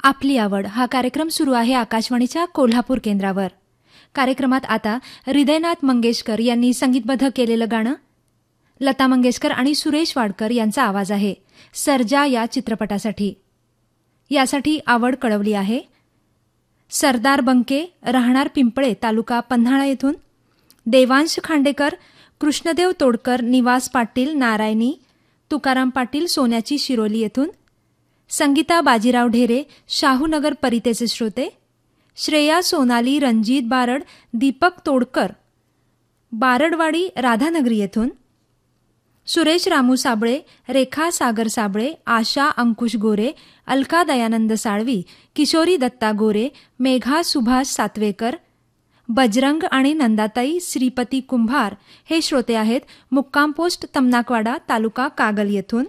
आपली आवड हा कार्यक्रम सुरू आहे आकाशवाणीच्या कोल्हापूर केंद्रावर. कार्यक्रमात आता हृदयनाथ मंगेशकर यांनी संगीतबद्ध केलेलं गाणं लता मंगेशकर आणि सुरेश वाडकर यांचा आवाज आहे सर्जा या चित्रपटासाठी. यासाठी आवड कळवली आहे सरदार बंके, राहणार पिंपळे, तालुका पन्हाळा येथून, देवांश खांडेकर, कृष्णदेव तोडकर, निवास पाटील, नारायणी, तुकाराम पाटील, सोन्याची शिरोली येथून, संगीता बाजीराव ढेरे, शाहूनगर परितेचे श्रोते, श्रेया सोनाली, रणजित बारड, दीपक तोडकर, बारडवाडी, राधानगरी येथून, सुरेश रामू साबळे, रेखा सागर साबळे, आशा अंकुश गोरे, अलका दयानंद साळवी, किशोरी दत्ता गोरे, मेघा सुभाष सातवेकर, बजरंग आणि नंदाताई श्रीपती कुंभार हे श्रोते आहेत मुक्काम पोस्ट तमनाकवाडा, तालुका कागल येथून.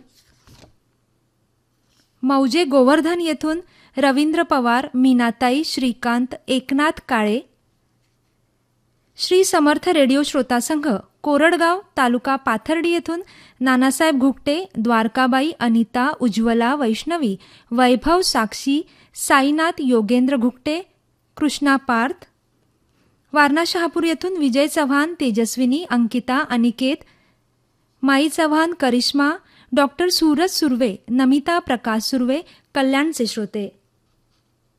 मौजे गोवर्धन येथून रवींद्र पवार, मीनाताई, श्रीकांत, एकनाथ काळे. श्री समर्थ रेडिओ श्रोता संघ, कोरडगाव, तालुका पाथर्डी येथून नानासाहेब घुगटे, द्वारकाबाई, अनिता, उज्ज्वला, वैष्णवी, वैभव, साक्षी, साईनाथ, योगेंद्र घुगटे, कृष्णा पार्थ. वारणा शहापूर येथून विजय चव्हाण, तेजस्विनी, अंकिता, अनिकेत, माई चव्हाण, करिश्मा, डॉक्टर सूरज सुर्वे, नमिता प्रकाश सुर्वे, कल्याणचे श्रोते.